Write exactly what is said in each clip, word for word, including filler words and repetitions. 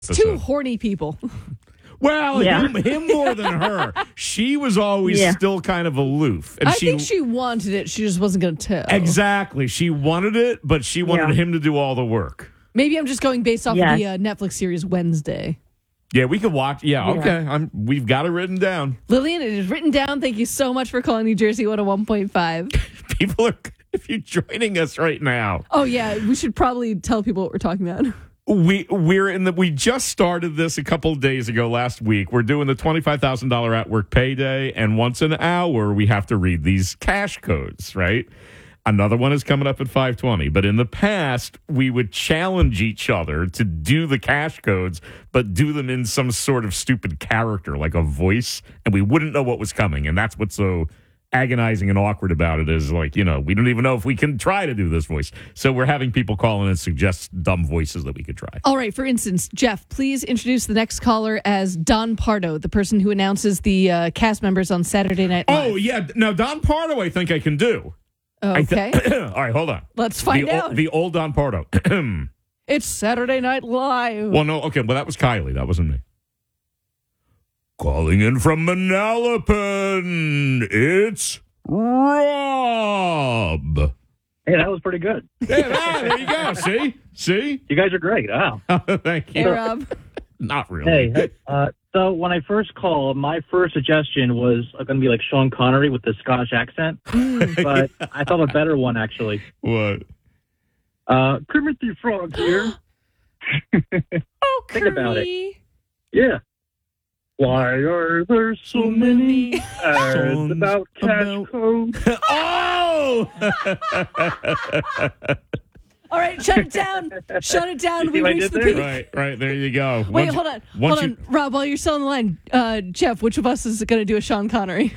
It's two horny people. Well, Yeah. him, him more than her. She was always Yeah. still kind of aloof. And I she, think she wanted it. She just wasn't going to tell. Exactly. She wanted it, but she wanted Yeah. him to do all the work. Maybe I'm just going based off Yes. of the uh, Netflix series Wednesday. Yeah, we could watch. Yeah, Yeah. okay. I'm, we've got it written down. Lillian, it is written down. Thank you so much for calling New Jersey one oh one point five. People are, if you're joining us right now, Oh, yeah. We should probably tell people what we're talking about. we we're in the we just started this a couple of days ago last week. We're doing the twenty-five thousand dollars at work payday, and once an hour we have to read these cash codes, right? Another one is coming up at five twenty, but in the past we would challenge each other to do the cash codes, but do them in some sort of stupid character like a voice, and we wouldn't know what was coming. And that's what's so agonizing and awkward about it, is like, you know, we don't even know if we can try to do this voice. So we're having people call in and suggest dumb voices that we could try. All right. For instance, Jeff, please introduce the next caller as Don Pardo, the person who announces the uh, cast members on Saturday Night Live. Oh, yeah. Now, Don Pardo, I think I can do. I Okay. th- All right, hold on. Let's find the, out. O- the old Don Pardo. It's Saturday Night Live. Well, no, okay, well, that was Kylie. That wasn't me. Calling in from Manalapan, it's Rob. Hey, that was pretty good. Hey, ah, there you go. See? See? You guys are great. Wow. Thank Hey, you. Rob. Not really. Hey, hey, uh, so when I first called, my first suggestion was going to be like Sean Connery with the Scottish accent, but I thought a better one actually. What? Uh, Kermit the Frog here. Oh, Think about it. Kermit. Yeah. Why are there so many ads Songs about cash about- code? Oh! All right, shut it down. Shut it down. You We see what I reached did the there? peak. right, right. There you go. Wait, Once- hold on. once Hold you- on. Rob, while you're still on the line, uh, Jeff, which of us is going to do a Sean Connery?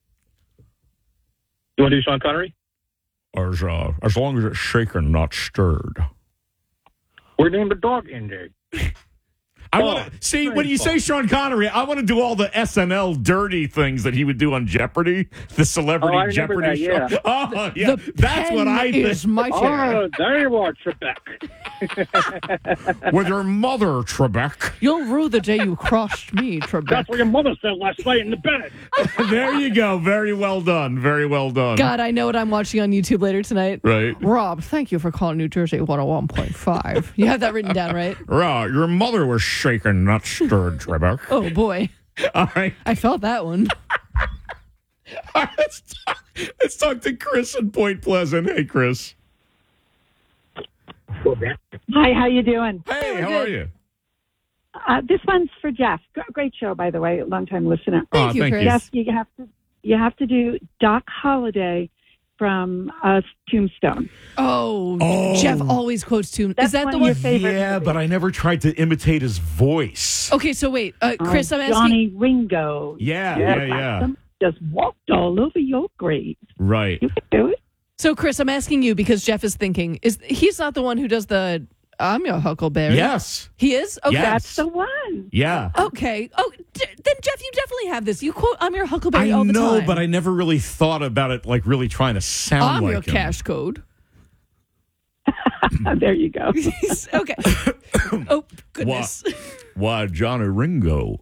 You want to do Sean Connery? As, uh, as long as it's shaken, not stirred. We're named a dog Indy. I Oh, want to see very when you say fun. Sean Connery. I want to do all the S N L dirty things that he would do on Jeopardy, the celebrity Oh, I remember Jeopardy that, show. Oh, yeah, The that's what pen I think. is my chair. Oh, there you are, Trebek. With your mother, Trebek. You'll rue the day you crushed me, Trebek. That's what your mother said last night in the bed. There you go. Very well done. Very well done. God, I know what I'm watching on YouTube later tonight. Right. Rob, thank you for calling New Jersey one oh one point five. You have that written down, right? Right. Your mother was shaken, not stirred, Trebek. Oh, boy. All right. I felt that one. All right, let's talk, let's talk to Chris in Point Pleasant. Hey, Chris. Hi, how you doing? Hey, we're how good. are you? Uh, this one's for Jeff. G- Great show, by the way. Long time listener. Thank Aw, you, thank Chris. you. Jeff, you have to you have to do Doc Holliday from uh, Tombstone. Oh, Oh. Jeff always quotes Tomb. That's Is that one the of your one? favorite Yeah, movies. but I never tried to imitate his voice. Okay, so wait. Uh, Chris, Oh, I'm asking. Johnny Ringo. Yeah, Yeah, yeah, yeah. Some Just walked all over your grave. Right. You can do it. So, Chris, I'm asking you because Jeff is thinking. Is he's not the one who does the I'm your Huckleberry? Yes. He is? Okay. Yes. That's the one. Yeah. Okay. Oh, d- then, Jeff, you definitely have this. You quote I'm your Huckleberry I all the know, time. but I never really thought about it like really trying to sound I'm like your him. cash code. There you go. Okay. Oh, goodness. Why, Johnny Ringo,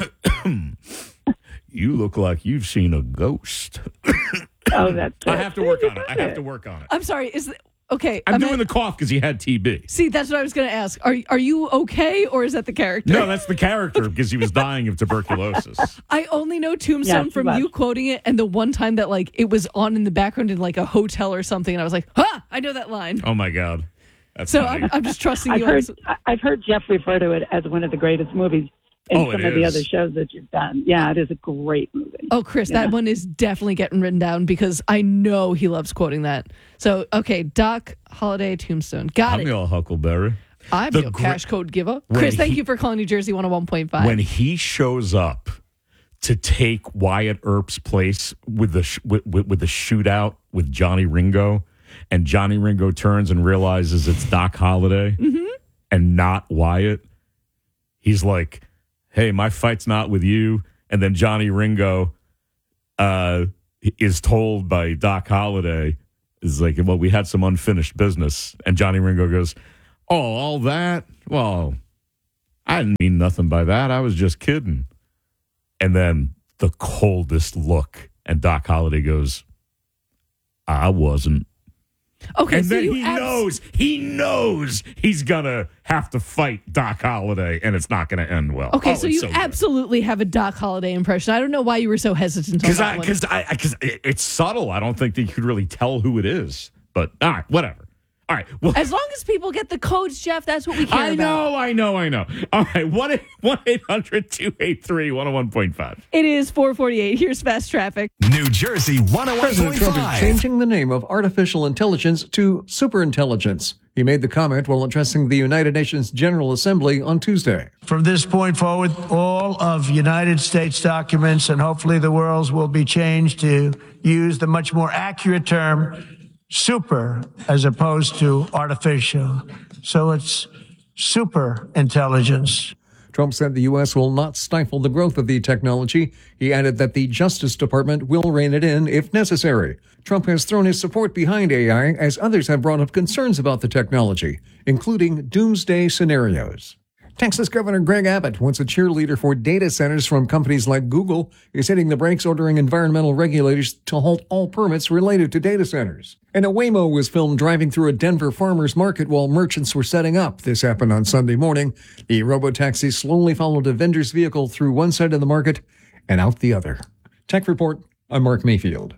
you look like you've seen a ghost. Oh, that's I it. have to work on it. I have to work on it. I'm sorry. Is the, okay. I'm I'm doing at- the cough because he had T B. See, that's what I was going to ask. Are are you okay, or is that the character? No, that's the character because he was dying of tuberculosis. I only know Tombstone Yes, from he was. you quoting it, and the one time that like it was on in the background in like a hotel or something, and I was like, "Ha! I know that line." Oh my God, that's So funny. I'm, I'm just trusting I've you. heard I- I've heard Jeff refer to it as one of the greatest movies in Oh, it some of the is. other shows that you've done. Yeah, it is a great movie. Oh, Chris, Yeah. that one is definitely getting written down because I know he loves quoting that. So, okay, Doc Holiday Tombstone. Got I'm it. your Huckleberry. I'm the your gr- cash code giver. When Chris, thank he- you for calling New Jersey one oh one point five. When he shows up to take Wyatt Earp's place with the sh- with, with, with the shootout with Johnny Ringo, and Johnny Ringo turns and realizes it's Doc Holliday and not Wyatt, he's like, "Hey, my fight's not with you." And then Johnny Ringo uh, is told by Doc Holliday, is like, "Well, we had some unfinished business." And Johnny Ringo goes, "Oh, all that? Well, I didn't mean nothing by that. I was just kidding. And then the coldest look. And Doc Holliday goes, I wasn't. Okay, and so then you he abs- knows, he knows he's going to have to fight Doc Holliday, and it's not going to end well. Okay, Oh, so it's you good. absolutely have a Doc Holliday impression. I don't know why you were so hesitant on Because that I, one. because I, because it's subtle. I don't think that you could really tell who it is. But all right, whatever. All right. Well, As long as people get the codes, Jeff, that's what we care I about. know, I know, I know. All right, one eight hundred two eight three one oh one point five. It is four forty-eight. Here's fast traffic. New Jersey one oh one President point Trump is five. changing the name of artificial intelligence to superintelligence. He made the comment while addressing the United Nations General Assembly on Tuesday. From this point forward, all of United States documents and hopefully the world's will be changed to use the much more accurate term super as opposed to artificial. So it's super intelligence. Trump said the U S will not stifle the growth of the technology. He added that the Justice Department will rein it in if necessary. Trump has thrown his support behind A I as others have brought up concerns about the technology, including doomsday scenarios. Texas Governor Greg Abbott, once a cheerleader for data centers from companies like Google, is hitting the brakes, ordering environmental regulators to halt all permits related to data centers. And a Waymo was filmed driving through a Denver farmer's market while merchants were setting up. This happened on Sunday morning. The robotaxi slowly followed a vendor's vehicle through one side of the market and out the other. Tech Report, I'm Mark Mayfield.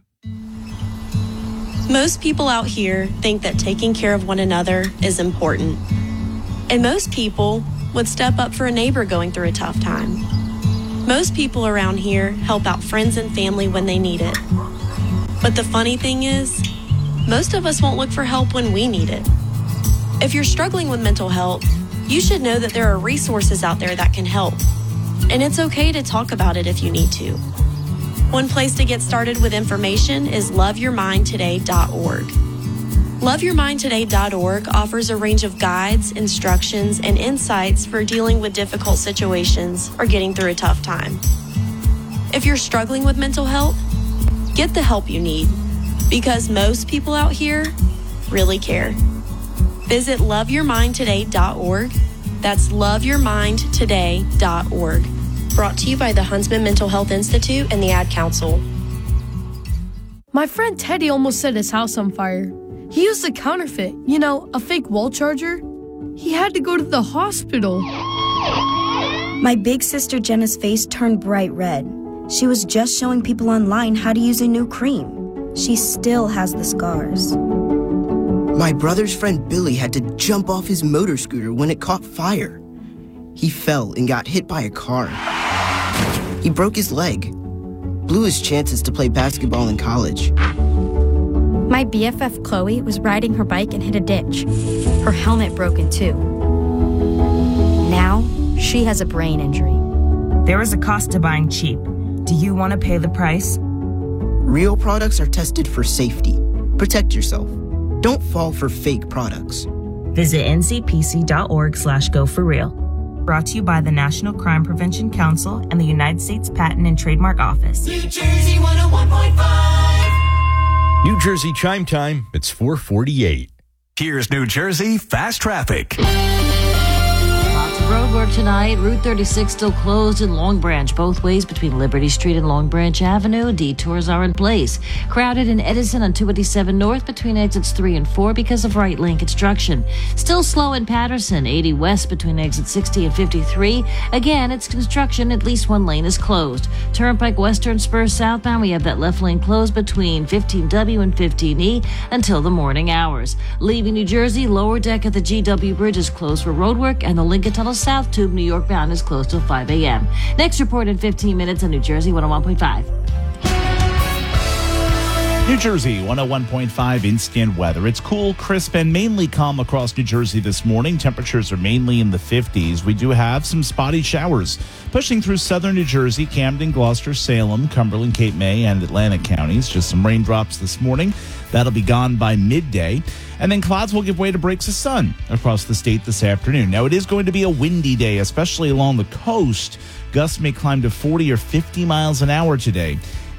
Most people out here think that taking care of one another is important. And most people would step up for a neighbor going through a tough time. Most people around here help out friends and family when they need it. But the funny thing is, most of us won't look for help when we need it. If you're struggling with mental health, you should know that there are resources out there that can help. And it's okay to talk about it if you need to. One place to get started with information is love your mind today dot org. love your mind today dot org offers a range of guides, instructions, and insights for dealing with difficult situations or getting through a tough time. If you're struggling with mental health, get the help you need, because most people out here really care. Visit love your mind today dot org. That's love your mind today dot org. Brought to you by the Huntsman Mental Health Institute and the Ad Council. My friend Teddy almost set his house on fire. He used a counterfeit, you know, a fake wall charger. He had to go to the hospital. My big sister Jenna's face turned bright red. She was just showing people online how to use a new cream. She still has the scars. My brother's friend Billy had to jump off his motor scooter when it caught fire. He fell and got hit by a car. He broke his leg, blew his chances to play basketball in college. My B F F Chloe was riding her bike and hit a ditch. Her helmet broke in two. Now, she has a brain injury. There is a cost to buying cheap. Do you want to pay the price? Real products are tested for safety. Protect yourself. Don't fall for fake products. Visit N C P C dot org slash go for real. Brought to you by the National Crime Prevention Council and the United States Patent and Trademark Office. New Jersey one oh one point five. New Jersey Chime Time, it's four forty-eight. Here's New Jersey Fast Traffic. Lots of road work tonight. Route thirty-six still closed in Long Branch, both ways between Liberty Street and Long Branch Avenue. Detours are in place. Crowded in Edison on two eighty-seven North between exits three and four because of right lane construction. Still slow in Patterson, eighty West between exits sixty and fifty-three. Again, it's construction. At least one lane is closed. Turnpike Western Spur southbound, we have that left lane closed between fifteen W and fifteen E until the morning hours. Leaving New Jersey, lower deck at the G W Bridge is closed for roadwork, and the Lincoln Tunnel South Tube New York bound is closed till five a.m. Next report in fifteen minutes on New Jersey one oh one point five. New Jersey one oh one point five instant weather. It's cool, crisp, and mainly calm across New Jersey this morning. Temperatures are mainly in the fifties. We do have some spotty showers pushing through southern New Jersey, Camden, Gloucester, Salem, Cumberland, Cape May, and Atlantic counties. Just some raindrops this morning. That'll be gone by midday. And then clouds will give way to breaks of sun across the state this afternoon. Now, it is going to be a windy day, especially along the coast. Gusts may climb to forty or fifty miles an hour today.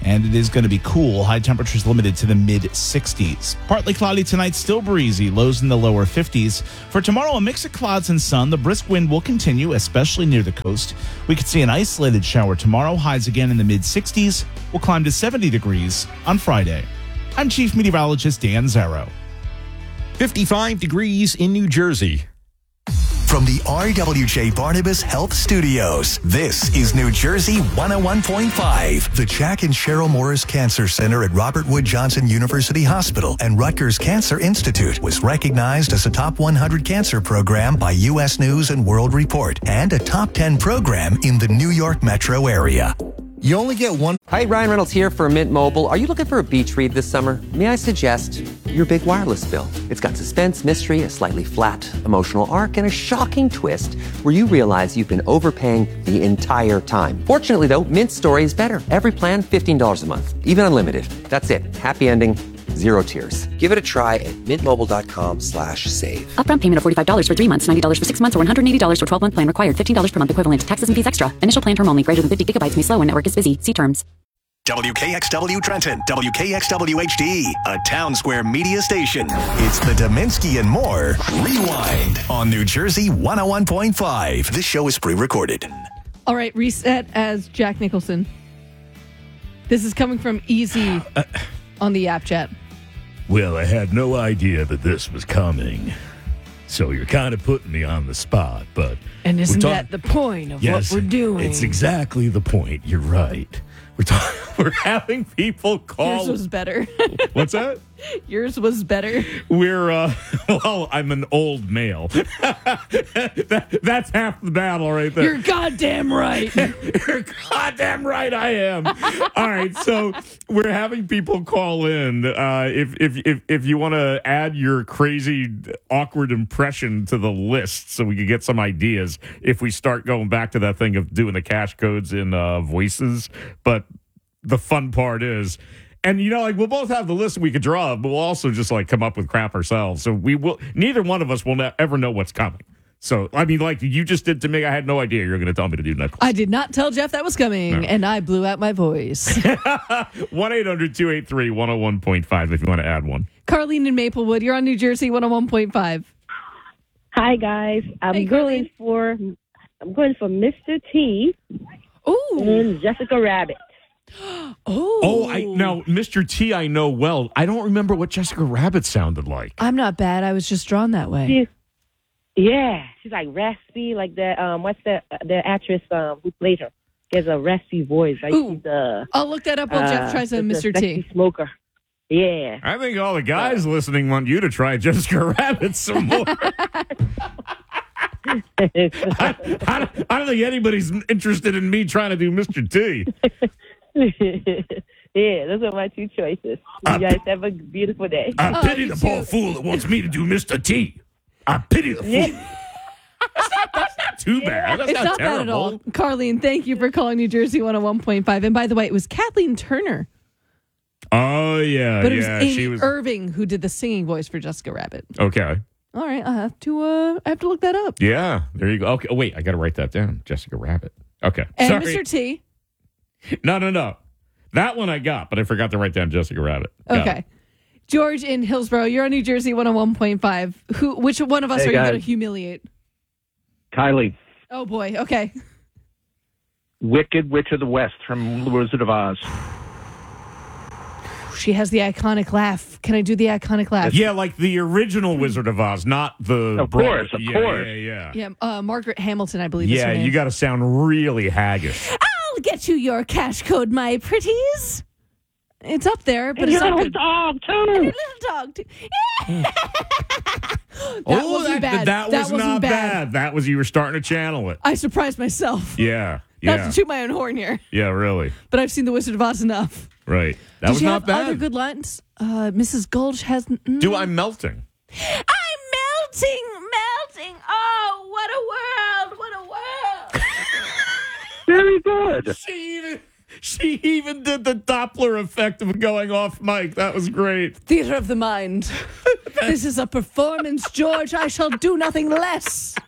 And it is going to be cool. High temperatures limited to the mid sixties. Partly cloudy tonight, still breezy. Lows in the lower fifties. For tomorrow, a mix of clouds and sun. The brisk wind will continue, especially near the coast. We could see an isolated shower tomorrow. Highs again in the mid sixties. We'll climb to seventy degrees on Friday. I'm Chief Meteorologist Dan Zarrow. fifty-five degrees in New Jersey. From the R W J Barnabas Health Studios, this is New Jersey one oh one point five. The Jack and Cheryl Morris Cancer Center at Robert Wood Johnson University Hospital and Rutgers Cancer Institute was recognized as a top one hundred cancer program by U S News and World Report and a top ten program in the New York metro area. You only get one. Hi, Ryan Reynolds here for Mint Mobile. Are you looking for a beach read this summer? May I suggest your big wireless bill? It's got suspense, mystery, a slightly flat emotional arc, and a shocking twist where you realize you've been overpaying the entire time. Fortunately, though, Mint's story is better. Every plan, fifteen dollars a month, even unlimited. That's it. Happy ending. Zero tears. Give it a try at mintmobile.com slash save. Upfront payment of forty-five dollars for three months, ninety dollars for six months, or one hundred eighty dollars for twelve-month plan required. fifteen dollars per month equivalent. Taxes and fees extra. Initial plan term only. Greater than fifty gigabytes may slow when network is busy. See terms. W K X W Trenton, W K X W H D, a Town Square media station. It's the Dominski and More Rewind on New Jersey one oh one point five. This show is pre-recorded. All right, reset as Jack Nicholson. This is coming from Easy on the app chat. Well, I had no idea that this was coming. So you're kind of putting me on the spot, but... And isn't talk- that the point of yes, what we're doing? It's exactly the point. You're right. We're talking, we're having people call. Yours was better. What's that? Yours was better. We're, uh, well, I'm an old male. that, that's half the battle right there. You're goddamn right. You're goddamn right I am. All right, so we're having people call in. Uh, if, if, if, if you want to add your crazy, awkward impression to the list so we can get some ideas if we start going back to that thing of doing the cash codes in uh, voices. But the fun part is... And, you know, like, we'll both have the list we could draw, but we'll also just, like, come up with crap ourselves. So we will, neither one of us will ne- ever know what's coming. So, I mean, like you just did to me, I had no idea you were going to tell me to do Nichols. I did not tell Jeff that was coming, No. and I blew out my voice. one eight hundred two eight three one oh one point five if you want to add one. Carlene in Maplewood, you're on New Jersey one oh one point five. Hi, guys. I'm Hey, going for I'm going for Mister T Ooh. and Jessica Rabbit. Oh. Oh, I now, Mister T, I know well. I don't remember what Jessica Rabbit sounded like. I'm not bad. I was just drawn that way. She's, yeah, she's like raspy, like that. Um, what's the the actress um who played her? She has a raspy voice. Like Ooh. she's a. I'll look that up while Jeff uh, tries a just Mister sexy T. smoker. Yeah. I think all the guys listening want you to try Jessica Rabbit some more. I, I, I don't think anybody's interested in me trying to do Mister T. Yeah, those are my two choices. You guys have a beautiful day. I Oh, pity you the poor too. fool that wants me to do Mister T. I pity the fool. Yeah. That's not too bad. That's It's not, not terrible. bad at all. Carlene, thank you for calling New Jersey one oh one point five. And by the way, it was Kathleen Turner. Oh, yeah. But it was yeah, Amy she was. Irving who did the singing voice for Jessica Rabbit. Okay. All right, I have to uh I have to look that up. Yeah, there you go. Okay. Oh, wait, I got to write that down. Jessica Rabbit. Okay. And Sorry. Mister T. No, no, no. That one I got, but I forgot to write down Jessica Rabbit. Got Okay. it. George in Hillsborough, you're on New Jersey one oh one point five. Who which one of us Hey, are you guys. going to humiliate? Kylie, Oh boy. Okay. Wicked Witch of the West from The Wizard of Oz. She has the iconic laugh. Can I do the iconic laugh? Yeah, like the original Wizard of Oz, not the. Of course, of yeah, course. Yeah, yeah. Yeah, uh, Margaret Hamilton, I believe is Yeah, her name. you got to sound really haggish. I'll get you your cash code, my pretties. It's up there, but And it's your not little good. dog, too. And your little dog, too. that oh, wasn't that, bad. that was wasn't not bad. bad. That was, you were starting to channel it. I surprised myself. Yeah, Not yeah. to toot my own horn here, Yeah, really. but I've seen The Wizard of Oz enough. Right. That Did was you not have bad. other good lines? Uh, Missus Gulch has... Mm, Do I'm melting? I'm melting, melting. Oh, what a world, what a world. Very good. She even, she even did the Doppler effect of going off mic. That was great. Theater of the mind. This is a performance, George. I shall do nothing less.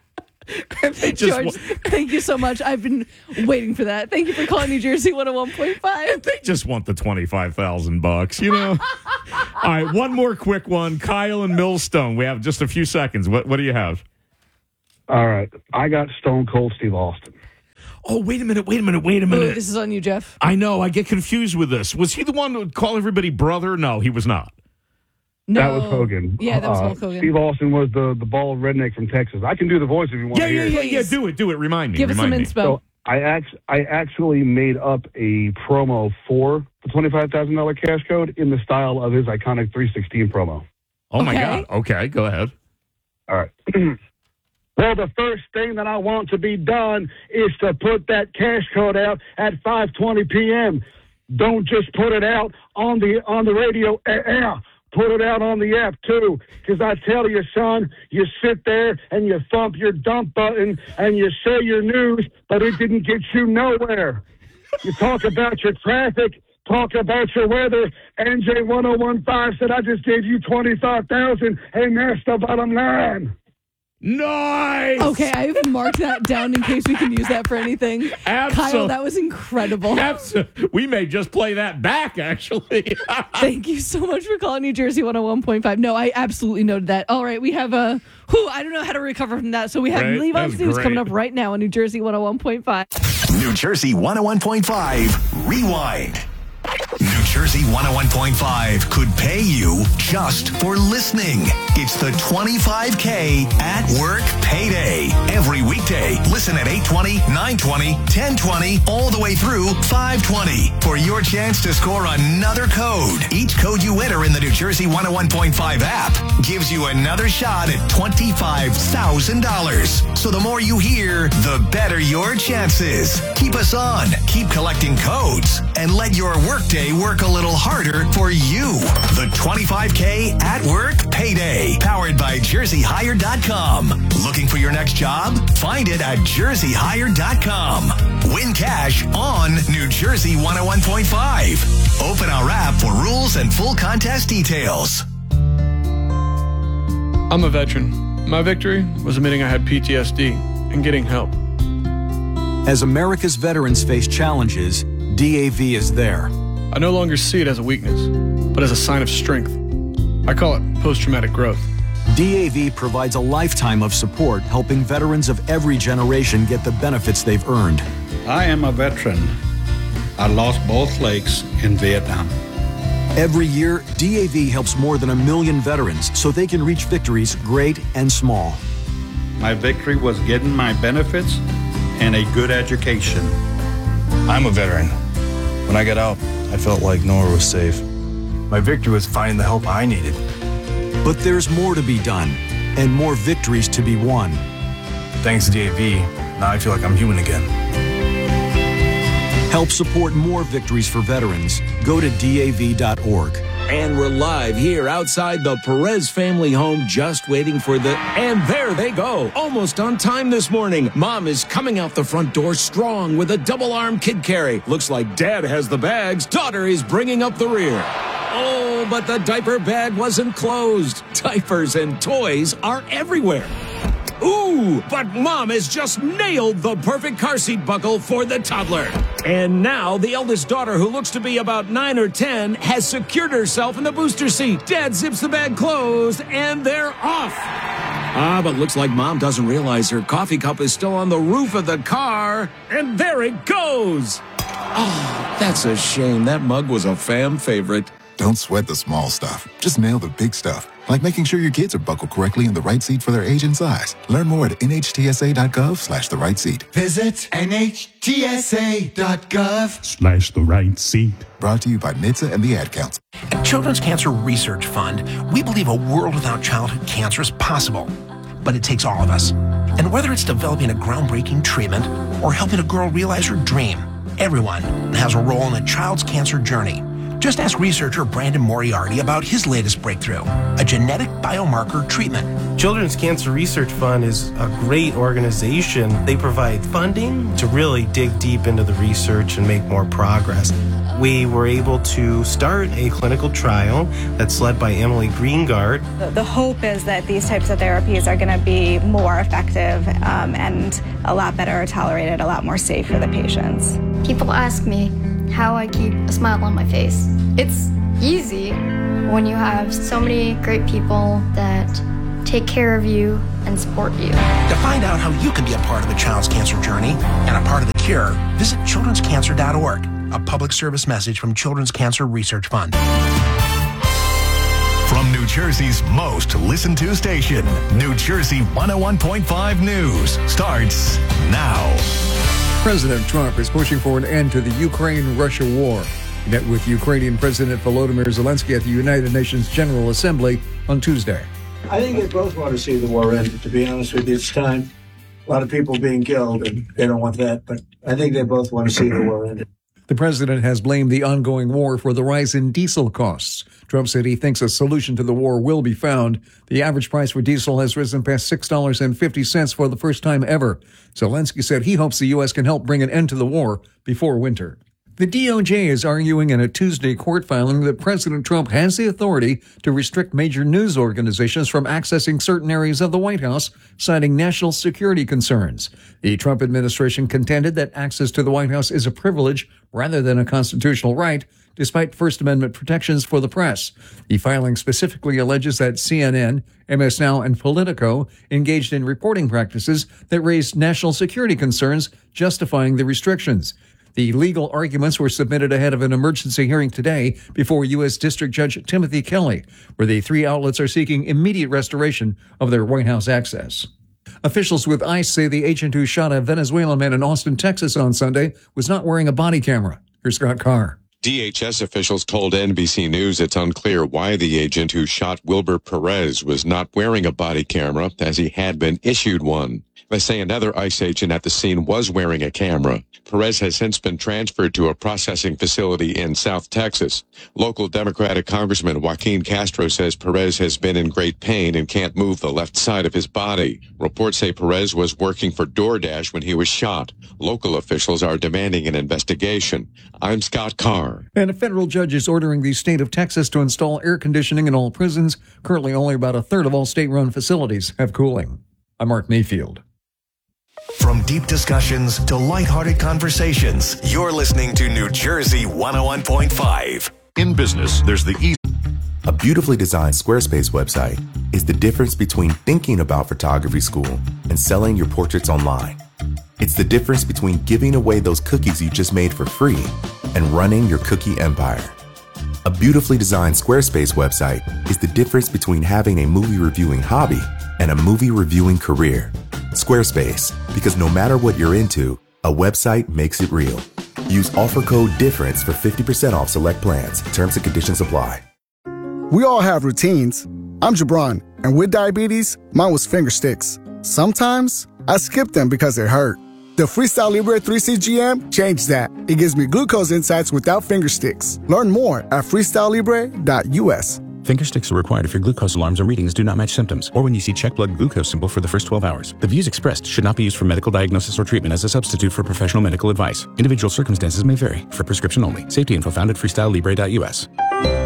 They just George, want, thank you so much. I've been waiting for that. Thank you for calling New Jersey one oh one point five. they just want the twenty-five thousand bucks, you know? All right, one more quick one. Kyle and Millstone. We have just a few seconds. What, what do you have? All right. I got Stone Cold Steve Austin. Oh, wait a minute, wait a minute, wait a minute. Ooh, this is on you, Jeff. I know, I get confused with this. Was he the one who would call everybody brother? No, he was not. No. That was Hogan. Yeah, that was Uh, Hulk Hogan. Steve Austin was the, the bald redneck from Texas. I can do the voice if you want Yeah, to yeah, hear yeah, it. yeah. Do it, do it. Remind me. Give us some remind me. inspo. So I, act- I actually made up a promo for the twenty-five thousand dollars cash code in the style of his iconic three sixteen promo. Oh, my Okay. God. Okay, go ahead. All right. Well, the first thing that I want to be done is to put that cash code out at five twenty p.m. Don't just put it out on the on the radio. Eh, eh. Put it out on the app, too, because I tell you, son, you sit there and you thump your dump button and you say your news, but it didn't get you nowhere. You talk about your traffic, talk about your weather. N J one oh one point five said, I just gave you twenty-five thousand dollars, and that's the bottom line. Nice. Okay, I even marked that down in case we can use that for anything. Absolutely. Kyle, that was incredible. Absolutely. We may just play that back, actually. Thank you so much for calling New Jersey one oh one point five. No, I absolutely noted that. All right, we have a, who I don't know how to recover from that. So we have Right, Levon's that's News great. coming up right now on New Jersey one oh one point five. New Jersey one oh one point five. Rewind. New Jersey one oh one point five could pay you just for listening. It's the twenty-five K at work payday. Every weekday, listen at eight twenty, nine twenty, ten twenty, all the way through five twenty for your chance to score another code. Each code you enter in the New Jersey one oh one point five app gives you another shot at twenty-five thousand dollars. So the more you hear, the better your chances. Keep us on, keep collecting codes, and let your workday work a little harder for you. The twenty-five K at work payday, powered by jersey hire dot com. Looking for your next job? Find it at jersey hire dot com. Win cash on New Jersey one oh one point five. Open our app for rules and full contest details. I'm a veteran. My victory was admitting I had P T S D and getting help. As America's veterans face challenges, D A V is there. I no longer see it as a weakness, but as a sign of strength. I call it post-traumatic growth. D A V provides a lifetime of support, helping veterans of every generation get the benefits they've earned. I am a veteran. I lost both legs in Vietnam. Every year, D A V helps more than a million veterans so they can reach victories great and small. My victory was getting my benefits and a good education. I'm a veteran. When I got out, I felt like nowhere was safe. My victory was finding the help I needed. But there's more to be done and more victories to be won. Thanks to D A V, now I feel like I'm human again. Help support more victories for veterans. Go to D A V dot org. And we're live here outside the Perez family home, just waiting for the... And there they go, almost on time this morning. Mom is coming out the front door strong with a double-arm kid carry. Looks like Dad has the bags. Daughter is bringing up the rear. Oh, but the diaper bag wasn't closed. Diapers and toys are everywhere. Ooh, but Mom has just nailed the perfect car seat buckle for the toddler. And now the eldest daughter, who looks to be about nine or ten, has secured herself in the booster seat. Dad zips the bag closed, and they're off. Ah, but looks like Mom doesn't realize her coffee cup is still on the roof of the car. And there it goes. Oh, that's a shame. That mug was a fam favorite. Don't sweat the small stuff. Just nail the big stuff. Like making sure your kids are buckled correctly in the right seat for their age and size. Learn more at N H T S A dot gov slash the right seat. Visit N H T S A dot gov Slash the right seat. Brought to you by N H T S A and the Ad Council. At Children's Cancer Research Fund, we believe a world without childhood cancer is possible. But it takes all of us. And whether it's developing a groundbreaking treatment or helping a girl realize her dream, everyone has a role in a child's cancer journey. Just ask researcher Brandon Moriarty about his latest breakthrough, a genetic biomarker treatment. Children's Cancer Research Fund is a great organization. They provide funding to really dig deep into the research and make more progress. We were able to start a clinical trial that's led by Emily Greengard. The, the hope is that these types of therapies are going to be more effective um, and a lot better tolerated, a lot more safe for the patients. People ask me how I keep a smile on my face. It's easy when you have so many great people that take care of you and support you. To find out how you can be a part of a child's cancer journey and a part of the cure, visit children's cancer dot org, a public service message from Children's Cancer Research Fund. From New Jersey's most listened to station, New Jersey one oh one point five News starts now. President Trump is pushing for an end to the Ukraine-Russia war. He met with Ukrainian President Volodymyr Zelensky at the United Nations General Assembly on Tuesday. I think they both want to see the war end, to be honest with you. It's time. A lot of people being killed, and they don't want that, but I think they both want to see the war end. The president has blamed the ongoing war for the rise in diesel costs. Trump said he thinks a solution to the war will be found. The average price for diesel has risen past six dollars and fifty cents for the first time ever. Zelensky said he hopes the U S can help bring an end to the war before winter. The D O J is arguing in a Tuesday court filing that President Trump has the authority to restrict major news organizations from accessing certain areas of the White House, citing national security concerns. The Trump administration contended that access to the White House is a privilege rather than a constitutional right, despite First Amendment protections for the press. The filing specifically alleges that C N N, M S Now, and Politico engaged in reporting practices that raised national security concerns, justifying the restrictions. The legal arguments were submitted ahead of an emergency hearing today before U S. District Judge Timothy Kelly, where the three outlets are seeking immediate restoration of their White House access. Officials with ICE say the agent who shot a Venezuelan man in Austin, Texas on Sunday was not wearing a body camera. Here's Scott Carr. D H S officials told N B C News it's unclear why the agent who shot Wilber Perez was not wearing a body camera, as he had been issued one. They say another ICE agent at the scene was wearing a camera. Perez has since been transferred to a processing facility in South Texas. Local Democratic Congressman Joaquin Castro says Perez has been in great pain and can't move the left side of his body. Reports say Perez was working for DoorDash when he was shot. Local officials are demanding an investigation. I'm Scott Carr. And a federal judge is ordering the state of Texas to install air conditioning in all prisons. Currently, only about a third of all state-run facilities have cooling. I'm Mark Mayfield. From deep discussions to lighthearted conversations, you're listening to New Jersey one oh one point five. In business, there's the E. A beautifully designed Squarespace website is the difference between thinking about photography school and selling your portraits online. It's the difference between giving away those cookies you just made for free and running your cookie empire. A beautifully designed Squarespace website is the difference between having a movie reviewing hobby and a movie reviewing career. Squarespace, because no matter what you're into, a website makes it real. Use offer code DIFFERENCE for fifty percent off select plans. Terms and conditions apply. We all have routines. I'm Jabron, and with diabetes, mine was finger sticks. Sometimes I skip them because they hurt. The Freestyle Libre three C G M changed that. It gives me glucose insights without finger sticks. Learn more at freestyle libre dot U S. Finger sticks are required if your glucose alarms or readings do not match symptoms, or when you see check blood glucose symbol for the first twelve hours. The views expressed should not be used for medical diagnosis or treatment as a substitute for professional medical advice. Individual circumstances may vary. For prescription only. Safety info found at freestyle libre dot U S.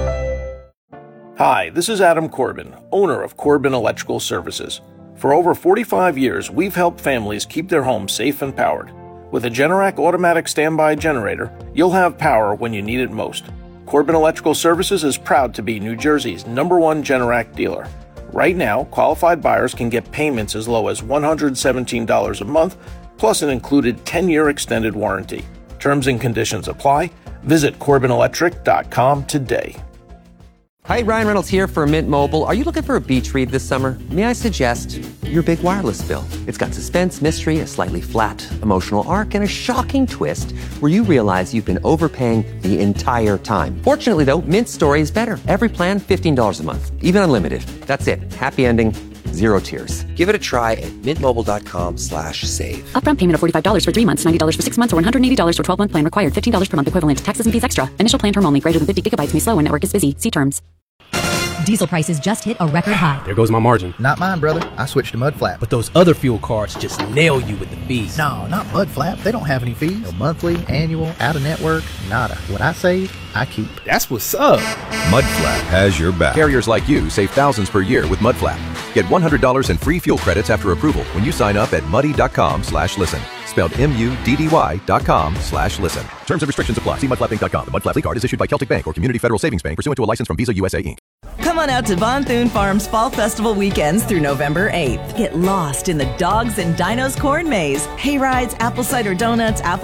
Hi, this is Adam Corbin, owner of Corbin Electrical Services. For over forty-five years, we've helped families keep their homes safe and powered. With a Generac automatic standby generator, you'll have power when you need it most. Corbin Electrical Services is proud to be New Jersey's number one Generac dealer. Right now, qualified buyers can get payments as low as one hundred seventeen dollars a month, plus an included ten-year extended warranty. Terms and conditions apply. Visit corbin electric dot com today. Hi, Ryan Reynolds here for Mint Mobile. Are you looking for a beach read this summer? May I suggest your big wireless bill? It's got suspense, mystery, a slightly flat, emotional arc, and a shocking twist where you realize you've been overpaying the entire time. Fortunately, though, Mint's story is better. Every plan, fifteen dollars a month, even unlimited. That's it. Happy ending, Zero tiers. Give it a try at mintmobile.com slash save. Upfront payment of forty-five dollars for three months, ninety dollars for six months, or one hundred eighty dollars for twelve-month plan required. fifteen dollars per month equivalent. Taxes and fees extra. Initial plan term only. Greater than fifty gigabytes may slow when network is busy. See terms. Diesel prices just hit a record high. There goes my margin. Not mine, brother. I switched to Mudflap. But those other fuel cards just nail you with the fees. No, not Mudflap. They don't have any fees. No monthly, annual, out-of-network, nada. What I save, I keep. That's what's up. Mudflap has your back. Carriers like you save thousands per year with Mudflap. Get one hundred dollars in free fuel credits after approval when you sign up at muddy.com slash listen. Spelled M-U-D-D-Y dot com slash listen. Terms and restrictions apply. See mudflap inc dot com. The Mudflap card is issued by Celtic Bank or Community Federal Savings Bank pursuant to a license from Visa U S A Incorporated. Come on out to Von Thune Farms Fall Festival weekends through November eighth. Get lost in the Dogs and Dinos corn maze, hay rides, apple cider donuts, apple